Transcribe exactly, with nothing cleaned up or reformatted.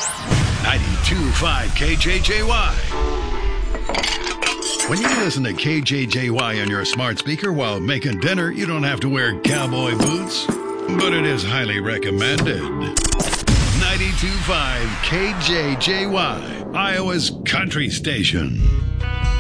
ninety-two point five K J J Y. When you listen to K J J Y on your smart speaker while making dinner, you don't have to wear cowboy boots, but it is highly recommended. ninety-two point five K J J Y, Iowa's country station.